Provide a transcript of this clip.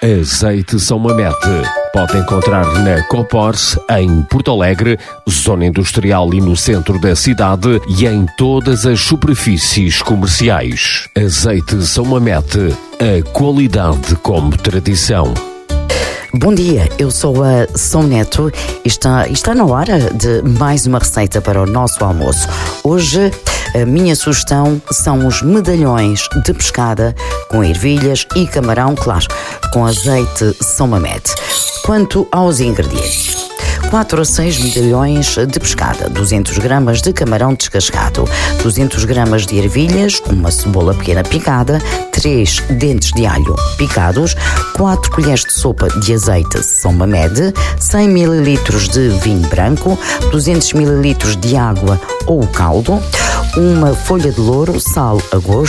Azeite São Mamede. Pode encontrar na Copors, em Porto Alegre, zona industrial e no centro da cidade e em todas as superfícies comerciais. Azeite São Mamede. A qualidade como tradição. Bom dia, eu sou a São Neto e está na hora de mais uma receita para o nosso almoço. Hoje a minha sugestão são os medalhões de pescada com ervilhas e camarão, claro, com azeite São Mamede. Quanto aos ingredientes: 4 a 6 medalhões de pescada, 200 gramas de camarão descascado, 200 gramas de ervilhas, uma cebola pequena picada, 3 dentes de alho picados, 4 colheres de sopa de azeite São Mamede, 100 ml de vinho branco, 200 ml de água ou caldo, uma folha de louro, sal a gosto,